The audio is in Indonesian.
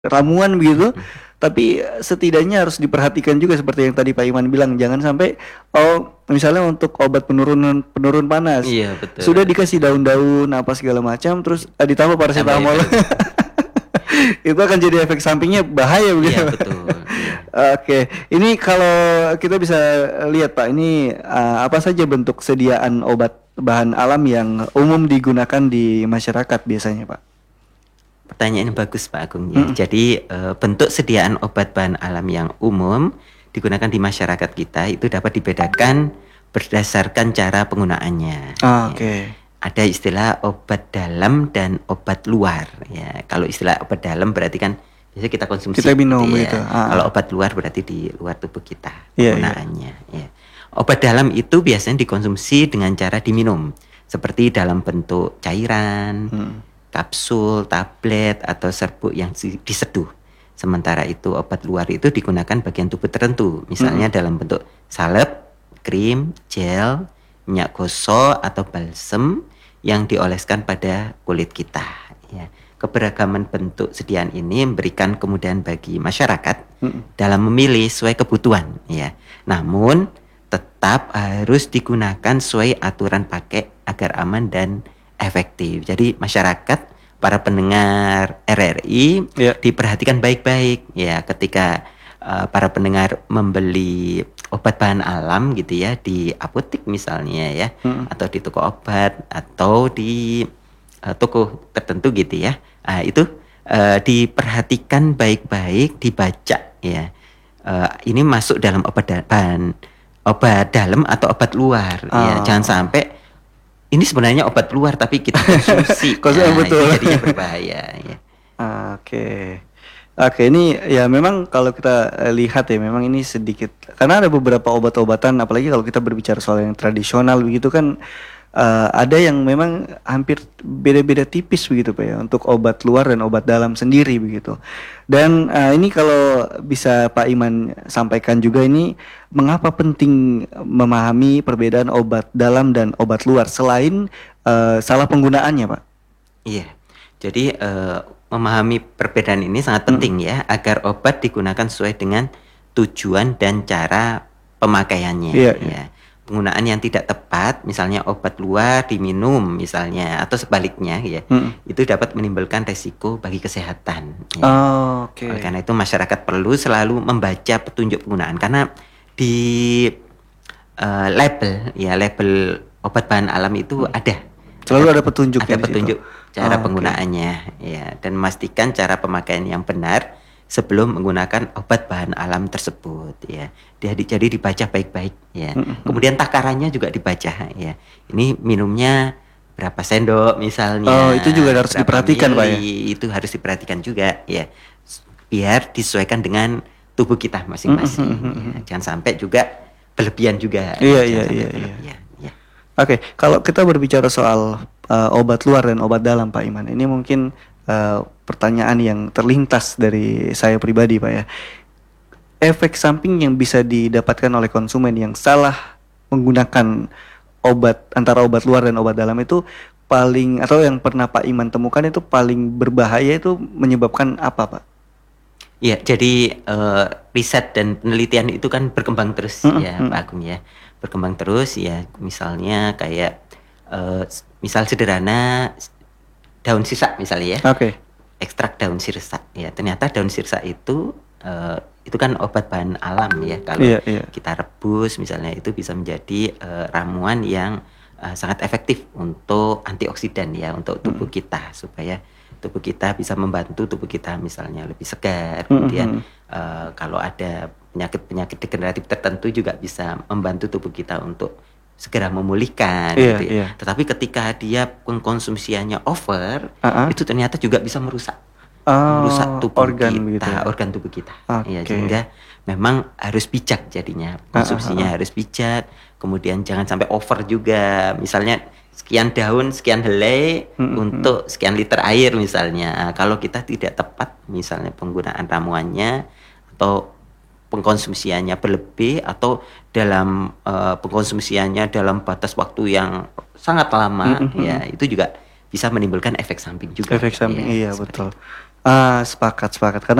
ramuan begitu. Mhm. Tapi setidaknya harus diperhatikan juga seperti yang tadi Pak Iman bilang, jangan sampai misalnya untuk obat penurun panas Iya betul sudah betul. dikasih daun-daun apa segala macam terus ditambah Tambah paracetamol. ivermectin. Itu akan jadi efek sampingnya bahaya Iya begitu. betul, iya. Oke, ini kalau kita bisa lihat Pak, ini apa saja bentuk sediaan obat bahan alam yang umum digunakan di masyarakat biasanya Pak? Pertanyaan yang bagus Pak Agung ya. Mm-mm. Jadi bentuk sediaan obat bahan alam yang umum digunakan di masyarakat kita itu dapat dibedakan berdasarkan cara penggunaannya. Ya. Oke. Ada istilah obat dalam dan obat luar. Ya, kalau istilah obat dalam berarti kan biasanya kita Kita konsumsi minum gitu gitu. ya. Kalau obat luar berarti di luar tubuh kita Iya, iya. penggunaannya. Ya. Obat dalam itu biasanya dikonsumsi dengan cara diminum, seperti dalam bentuk cairan, Hmm. kapsul, tablet, atau serbuk yang diseduh. Sementara itu obat luar itu digunakan bagian tubuh tertentu, misalnya dalam bentuk salep, krim, gel, minyak gosok, atau balsem yang dioleskan pada kulit kita. Ya. Keberagaman bentuk sediaan ini memberikan kemudahan bagi masyarakat dalam memilih sesuai kebutuhan. Ya. Namun tetap harus digunakan sesuai aturan pakai agar aman dan efektif. Jadi masyarakat, para pendengar RRI Iya. diperhatikan baik-baik ya ketika para pendengar membeli obat bahan alam gitu ya di apotek misalnya ya, atau di toko obat atau di toko tertentu gitu ya. Itu diperhatikan baik-baik, dibaca ya. Ini masuk dalam obat dalam atau obat luar ya. Jangan sampai ini sebenarnya obat luar tapi kita konsumsi. Konsumsi, betul. Itu jadinya berbahaya ya. Oke. Oke, ini ya memang kalau kita lihat ya memang ini sedikit karena ada beberapa obat-obatan apalagi kalau kita berbicara soal yang tradisional begitu kan ada yang memang hampir beda-beda tipis begitu Pak ya untuk obat luar dan obat dalam sendiri begitu. Dan ini kalau bisa Pak Iman sampaikan juga ini mengapa penting memahami perbedaan obat dalam dan obat luar selain salah penggunaannya Pak? Iya. Jadi memahami perbedaan ini sangat penting ya agar obat digunakan sesuai dengan tujuan dan cara pemakaiannya. Iya, Ya. iya. Penggunaan yang tidak tepat, misalnya obat luar diminum misalnya atau sebaliknya ya, itu dapat menimbulkan resiko bagi kesehatan. Ya. Oke. Oleh karena itu masyarakat perlu selalu membaca petunjuk penggunaan karena di label obat bahan alam itu Selalu ada petunjuknya ada di situ. petunjuk cara Oke. penggunaannya ya, dan memastikan cara pemakaian yang benar sebelum menggunakan obat bahan alam tersebut ya. Jadi dibaca baik-baik ya. Kemudian takarannya juga dibaca ya. Ini minumnya berapa sendok misalnya. Itu juga harus berapa diperhatikan Pak ya. mili, itu harus diperhatikan juga ya. Biar disesuaikan dengan tubuh kita masing-masing. Ya. Jangan sampai juga berlebihan juga. Iya, Jangan iya, sampai iya, berlebihan. Ya. Oke, kalau kita berbicara soal obat luar dan obat dalam Pak Iman, ini mungkin pertanyaan yang terlintas dari saya pribadi Pak ya. Efek samping yang bisa didapatkan oleh konsumen yang salah menggunakan obat antara obat luar dan obat dalam itu paling atau yang pernah Pak Iman temukan itu paling berbahaya itu menyebabkan apa Pak? Ya, jadi riset dan penelitian itu kan berkembang terus ya Pak Agung ya. Berkembang terus ya, misalnya kayak misal sederhana daun sirsak misalnya ya. Oke. Ekstrak daun sirsak ya. Ternyata daun sirsak itu kan obat bahan alam ya. Kalau kita rebus misalnya itu bisa menjadi ramuan yang sangat efektif untuk antioksidan ya untuk tubuh kita supaya tubuh kita bisa membantu tubuh kita misalnya lebih segar. Kemudian kalau ada penyakit-penyakit degeneratif tertentu juga bisa membantu tubuh kita untuk segera memulihkan gitu ya. Tetapi ketika dia konsumsiannya over, itu ternyata juga bisa merusak tubuh organ kita, begitu ya? organ tubuh kita. Ya, Oke. sehingga memang harus bijak jadinya konsumsinya harus bijak. Kemudian jangan sampai over juga. Misalnya sekian daun, sekian helai untuk sekian liter air misalnya. Kalau kita tidak tepat misalnya penggunaan ramuannya atau pengkonsumsiannya berlebih atau dalam pengkonsumsiannya dalam batas waktu yang sangat lama ya, itu juga bisa menimbulkan efek samping juga. Efek samping, ya, iya betul. itu. Sepakat sepakat.